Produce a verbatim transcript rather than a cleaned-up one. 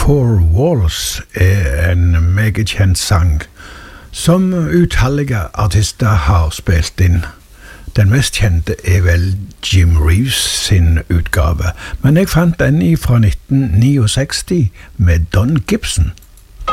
Four Walls er en meget kjent sang, som utallige artister har spilt inn. Den mest kjente er vel Jim Reeves sin utgave, men jeg fant den fra nitten seksogni med Don Gibson.